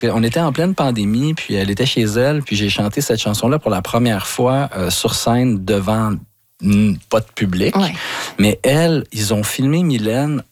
On était en pleine pandémie, puis elle était chez elle, puis j'ai chanté cette chanson-là pour la première fois sur scène devant pas de public. Ouais. Mais ils ont filmé Mylène